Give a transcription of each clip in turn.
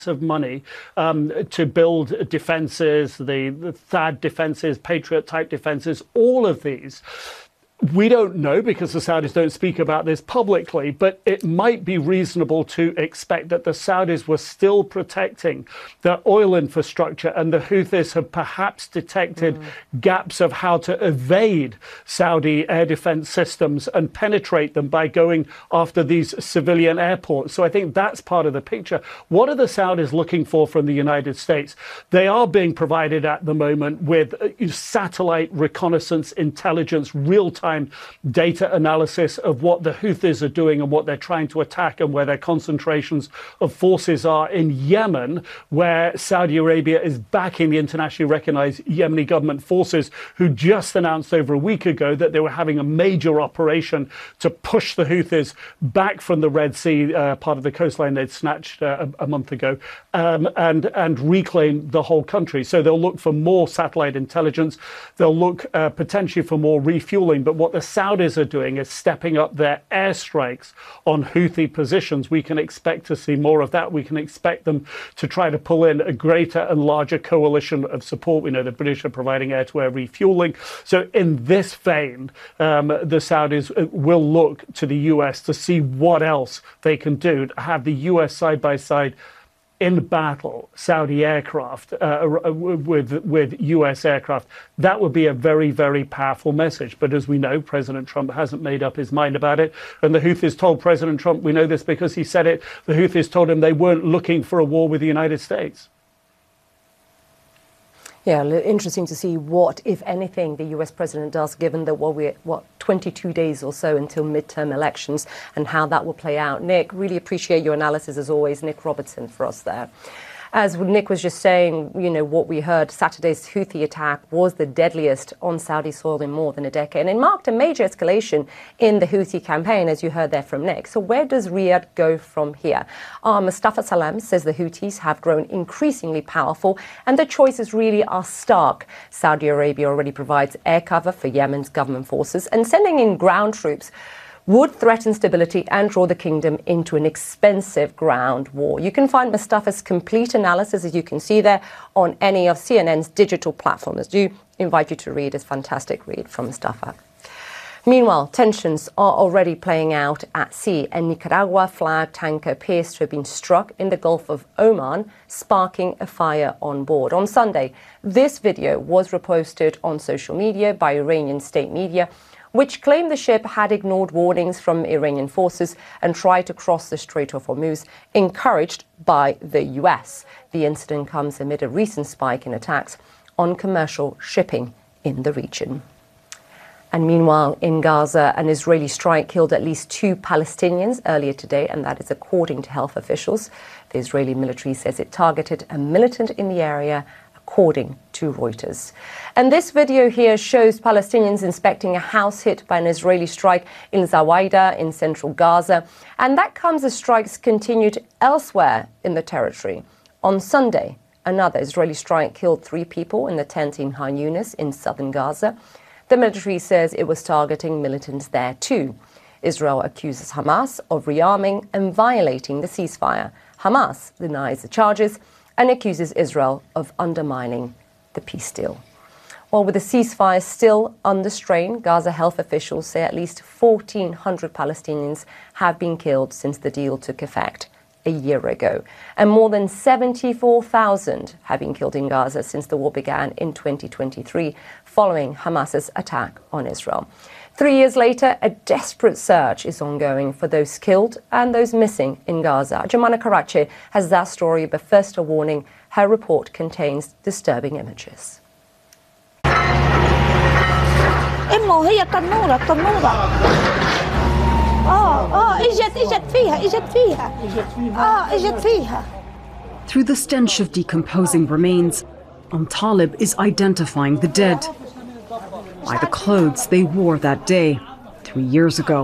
of money to build defenses, the THAAD defenses, Patriot type defenses, all of these. We don't know because the Saudis don't speak about this publicly, but it might be reasonable to expect that the Saudis were still protecting their oil infrastructure, and the Houthis have perhaps detected gaps of how to evade Saudi air defense systems and penetrate them by going after these civilian airports. So I think that's part of the picture. What are the Saudis looking for from the United States? They are being provided at the moment with satellite reconnaissance, intelligence, real-time data analysis of what the Houthis are doing and what they're trying to attack and where their concentrations of forces are in Yemen, where Saudi Arabia is backing the internationally recognized Yemeni government forces, who just announced over a week ago that they were having a major operation to push the Houthis back from the Red Sea, part of the coastline they'd snatched a month ago, and reclaim the whole country. So they'll look for more satellite intelligence. They'll look potentially for more refueling. But what the Saudis are doing is stepping up their airstrikes on Houthi positions. We can expect to see more of that. We can expect them to try to pull in a greater and larger coalition of support. We know the British are providing air-to-air refueling. So in this vein, the Saudis will look to the US to see what else they can do to have the US side by side in battle, Saudi aircraft with US aircraft. That would be a very, very powerful message. But as we know, President Trump hasn't made up his mind about it. And the Houthis told President Trump, we know this because he said it, the Houthis told him they weren't looking for a war with the United States. Yeah, interesting to see what, if anything, the US president does, given that we're 22 days or so until midterm elections, and how that will play out. Nick, really appreciate your analysis as always. Nick Robertson for us there. As Nick was just saying, you know, what we heard, Saturday's Houthi attack was the deadliest on Saudi soil in more than a decade. And it marked a major escalation in the Houthi campaign, as you heard there from Nick. So where does Riyadh go from here? Mustafa Salam says the Houthis have grown increasingly powerful and the choices really are stark. Saudi Arabia already provides air cover for Yemen's government forces, and sending in ground troops would threaten stability and draw the kingdom into an expensive ground war. You can find Mustafa's complete analysis, as you can see there, on any of CNN's digital platforms. I do invite you to read. It's a fantastic read from Mustafa. Meanwhile, tensions are already playing out at sea. A Nicaragua-flagged tanker appears to have been struck in the Gulf of Oman, sparking a fire on board. On Sunday, this video was reposted on social media by Iranian state media, which claimed the ship had ignored warnings from Iranian forces and tried to cross the Strait of Hormuz, encouraged by the US. The incident comes amid a recent spike in attacks on commercial shipping in the region. And meanwhile, in Gaza, an Israeli strike killed at least 2 Palestinians earlier today, and that is according to health officials. The Israeli military says it targeted a militant in the area, according to Reuters. And this video here shows Palestinians inspecting a house hit by an Israeli strike in Zawaida in central Gaza. And that comes as strikes continued elsewhere in the territory. On Sunday, another Israeli strike killed 3 people in the tent in Khan Yunis in southern Gaza. The military says it was targeting militants there too. Israel accuses Hamas of rearming and violating the ceasefire. Hamas denies the charges and accuses Israel of undermining the peace deal. Well, with the ceasefire still under strain, Gaza health officials say at least 1,400 Palestinians have been killed since the deal took effect a year ago. And more than 74,000 have been killed in Gaza since the war began in 2023, following Hamas's attack on Israel. 3 years later, a desperate search is ongoing for those killed and those missing in Gaza. Jumana Karachi has that story, but first a warning, her report contains disturbing images. Through the stench of decomposing remains, Talib is identifying the dead by the clothes they wore that day 3 years ago.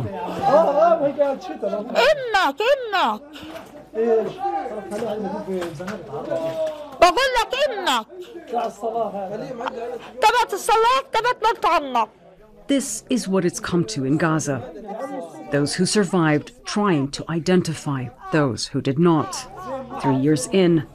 This is what it's come to in Gaza. Those who survived trying to identify those who did not. 3 years in,